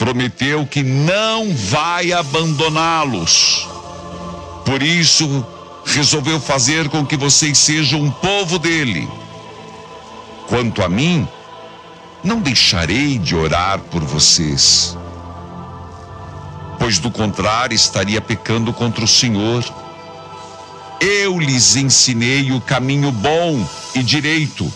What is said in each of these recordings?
prometeu que não vai abandoná-los. Por isso, resolveu fazer com que vocês sejam um povo dele. Quanto a mim, não deixarei de orar por vocês, pois do contrário estaria pecando contra o Senhor. Eu lhes ensinei o caminho bom e direito.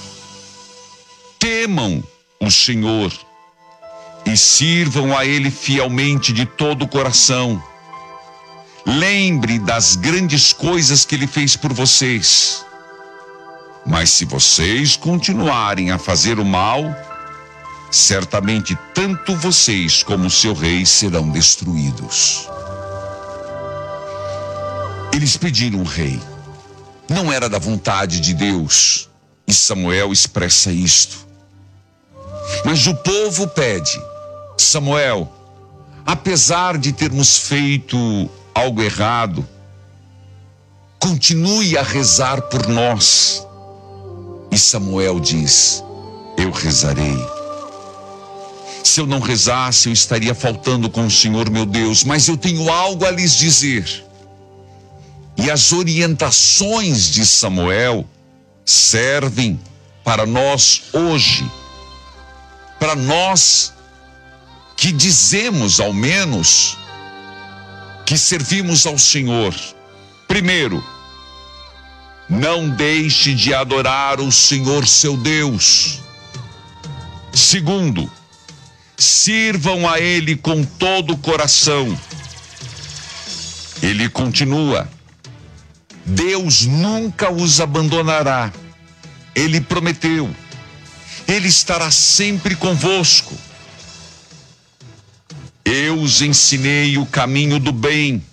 Temam o Senhor e sirvam a Ele fielmente de todo o coração. Lembre das grandes coisas que Ele fez por vocês. Mas se vocês continuarem a fazer o mal, certamente tanto vocês como o seu rei serão destruídos. Eles pediram um rei. Não era da vontade de Deus. E Samuel expressa isto. Mas o povo pede: Samuel, apesar de termos feito algo errado, continue a rezar por nós. E Samuel diz: eu rezarei. Se eu não rezasse, eu estaria faltando com o Senhor meu Deus, mas eu tenho algo a lhes dizer. E as orientações de Samuel servem para nós hoje. Para nós que dizemos, ao menos, que servimos ao Senhor. Primeiro, não deixe de adorar o Senhor seu Deus. Segundo, sirvam a Ele com todo o coração. Ele continua: Deus nunca os abandonará. Ele prometeu. Ele estará sempre convosco. Eu os ensinei o caminho do bem,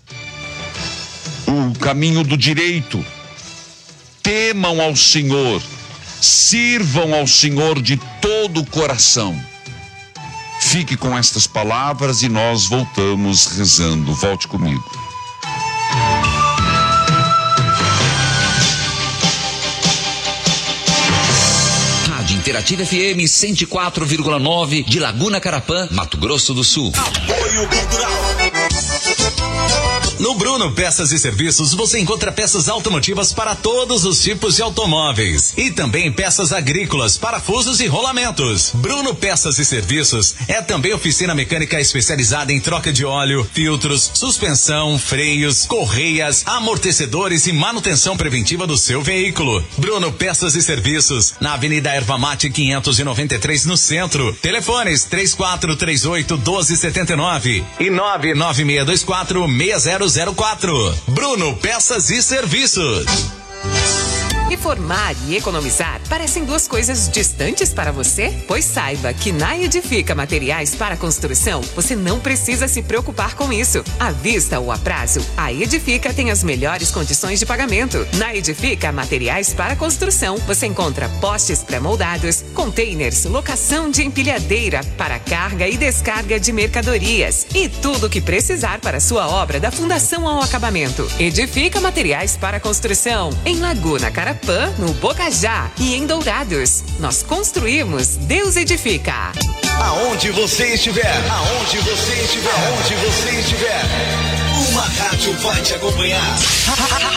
o caminho do direito. Temam ao Senhor, sirvam ao Senhor de todo o coração. Fique com estas palavras e nós voltamos rezando. Volte comigo. Interativa FM 104,9 de Laguna Carapã, Mato Grosso do Sul. Apoio Cultural. No Bruno Peças e Serviços você encontra peças automotivas para todos os tipos de automóveis e também peças agrícolas, parafusos e rolamentos. Bruno Peças e Serviços é também oficina mecânica especializada em troca de óleo, filtros, suspensão, freios, correias, amortecedores e manutenção preventiva do seu veículo. Bruno Peças e Serviços, na Avenida Erva Mate 593 no centro. Telefones 3438-1279 e 99624-6004. Bruno Peças e Serviços. Reformar e economizar parecem duas coisas distantes para você? Pois saiba que na Edifica Materiais para Construção você não precisa se preocupar com isso. À vista ou a prazo, a Edifica tem as melhores condições de pagamento. Na Edifica Materiais para Construção você encontra postes pré-moldados, containers, locação de empilhadeira para carga e descarga de mercadorias e tudo o que precisar para sua obra da fundação ao acabamento. Edifica Materiais para Construção em Laguna Carapã, no Bocajá e em Dourados. Nós construímos, Deus edifica. Aonde você estiver, uma rádio vai te acompanhar.